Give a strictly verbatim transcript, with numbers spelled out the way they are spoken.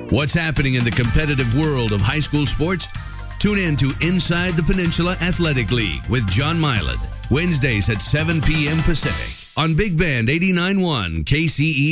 What's happening in the competitive world of high school sports? Tune in to Inside the Peninsula Athletic League with John Milan, Wednesdays at seven p.m. Pacific on Big Band eighty-nine point one K C E.